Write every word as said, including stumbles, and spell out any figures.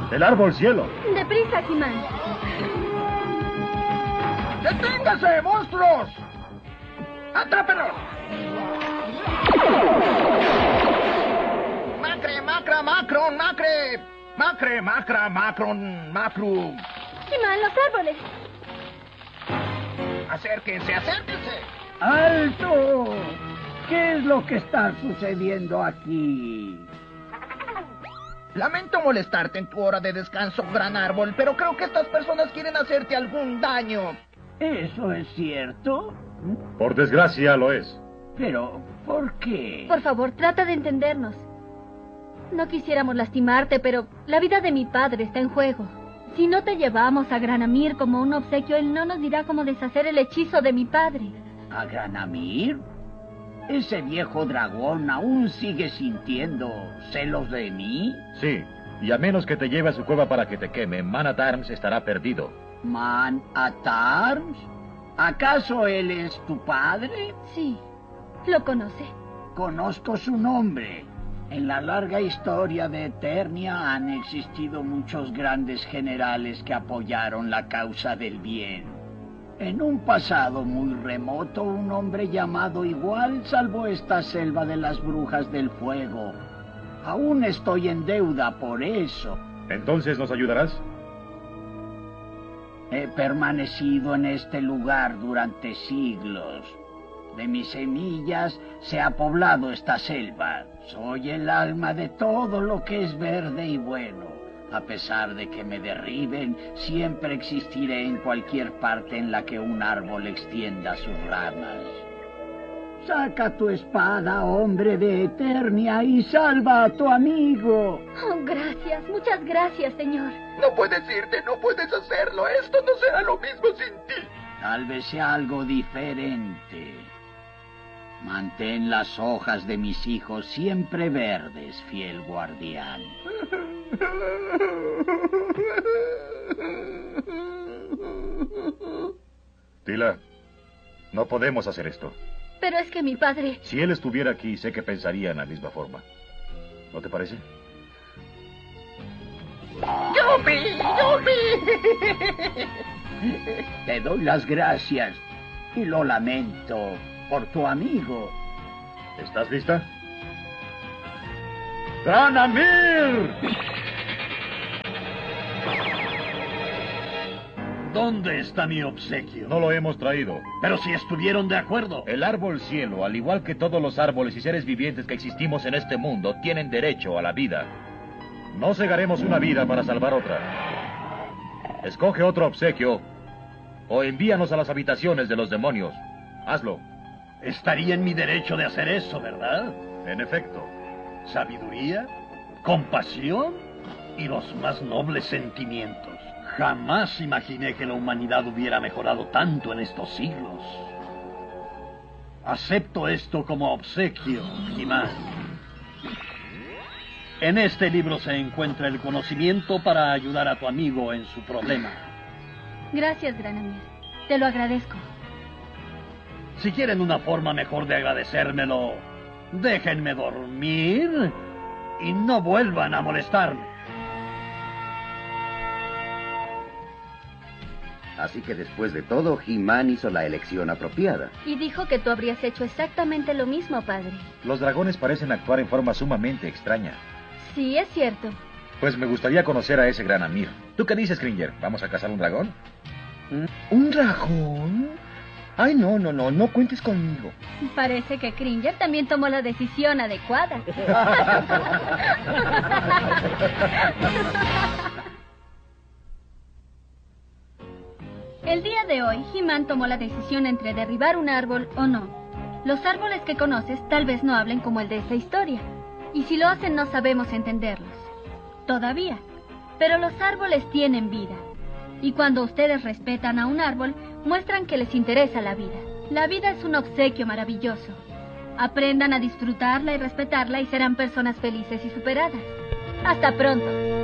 ¡El árbol cielo! ¡Deprisa, He-Man! ¡Deténgase, monstruos! ¡Atrápenlos! ¡Macre, macra, macron, macre! ¡Macre, macra, macron, macru! He-Man, los árboles. ¡Acérquense, acérquense! ¡Alto! ¿Qué es lo que está sucediendo aquí? Lamento molestarte en tu hora de descanso, gran árbol, pero creo que estas personas quieren hacerte algún daño. ¿Eso es cierto? Por desgracia lo es. Pero, ¿por qué? Por favor, trata de entendernos. No quisiéramos lastimarte, pero la vida de mi padre está en juego. Si no te llevamos a Granamyr como un obsequio, él no nos dirá cómo deshacer el hechizo de mi padre. ¿A Granamyr? ¿Ese viejo dragón aún sigue sintiendo celos de mí? Sí, y a menos que te lleve a su cueva para que te queme, Man-at-Arms estará perdido. ¿Man-at-Arms? ¿Acaso él es tu padre? Sí, lo conoce. Conozco su nombre. En la larga historia de Eternia han existido muchos grandes generales que apoyaron la causa del bien. En un pasado muy remoto, un hombre llamado igual salvó esta selva de las brujas del fuego. Aún estoy en deuda por eso. ¿Entonces nos ayudarás? He permanecido en este lugar durante siglos. De mis semillas se ha poblado esta selva. Soy el alma de todo lo que es verde y bueno. A pesar de que me derriben, siempre existiré en cualquier parte en la que un árbol extienda sus ramas. Saca tu espada, hombre de Eternia, y salva a tu amigo. Oh, gracias, muchas gracias, señor. No puedes irte, no puedes hacerlo. Esto no será lo mismo sin ti. Tal vez sea algo diferente. Mantén las hojas de mis hijos siempre verdes, fiel guardián. Tila, no podemos hacer esto. Pero es que mi padre... Si él estuviera aquí, sé que pensaría en la misma forma. ¿No te parece? ¡Yupi! ¡Yupi! Te doy las gracias y lo lamento por tu amigo. ¿Estás lista? ¡Granamyr! ¿Dónde está mi obsequio? No lo hemos traído. Pero si estuvieron de acuerdo. El árbol cielo, al igual que todos los árboles y seres vivientes que existimos en este mundo, tienen derecho a la vida. No cegaremos una vida para salvar otra. Escoge otro obsequio o envíanos a las habitaciones de los demonios. Hazlo. Estaría en mi derecho de hacer eso, ¿verdad? En efecto. Sabiduría, compasión y los más nobles sentimientos. Jamás imaginé que la humanidad hubiera mejorado tanto en estos siglos. Acepto esto como obsequio, He-Man. En este libro se encuentra el conocimiento para ayudar a tu amigo en su problema. Gracias, Granamyr. Te lo agradezco. Si quieren una forma mejor de agradecérmelo, déjenme dormir y no vuelvan a molestarme. Así que después de todo, He-Man hizo la elección apropiada. Y dijo que tú habrías hecho exactamente lo mismo, padre. Los dragones parecen actuar en forma sumamente extraña. Sí, es cierto. Pues me gustaría conocer a ese Granamyr. ¿Tú qué dices, Cringer? ¿Vamos a cazar un dragón? ¿Un dragón? Ay, no, no, no, no cuentes conmigo. Parece que Cringer también tomó la decisión adecuada. El día de hoy, He-Man tomó la decisión entre derribar un árbol o no. Los árboles que conoces tal vez no hablen como el de esta historia. Y si lo hacen, no sabemos entenderlos. Todavía. Pero los árboles tienen vida. Y cuando ustedes respetan a un árbol, muestran que les interesa la vida. La vida es un obsequio maravilloso. Aprendan a disfrutarla y respetarla y serán personas felices y superadas. Hasta pronto.